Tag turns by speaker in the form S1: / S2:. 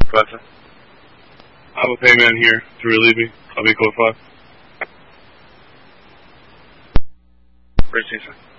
S1: Gotcha. I have a payman here to relieve me. I'll be code 5. Appreciate you.